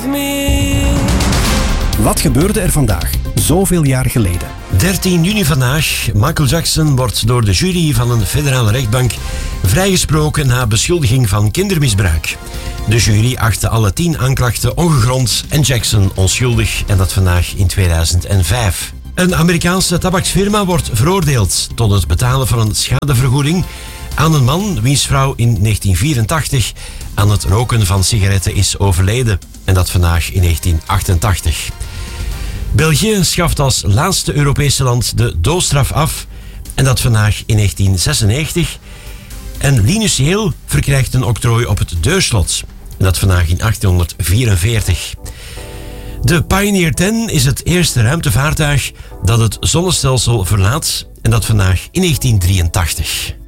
Wat gebeurde er vandaag, zoveel jaar geleden? 13 juni vandaag. Michael Jackson wordt door de jury van een federale rechtbank vrijgesproken na beschuldiging van kindermisbruik. De jury achtte alle 10 aanklachten ongegrond en Jackson onschuldig, en dat vandaag in 2005. Een Amerikaanse tabaksfirma wordt veroordeeld tot het betalen van een schadevergoeding aan een man wiens vrouw in 1984 aan het roken van sigaretten is overleden, en dat vandaag in 1988. België schaft als laatste Europese land de doodstraf af, en dat vandaag in 1996. En Linus Yale verkrijgt een octrooi op het deurslot, en dat vandaag in 1844. De Pioneer 10 is het eerste ruimtevaartuig dat het zonnestelsel verlaat, en dat vandaag in 1983.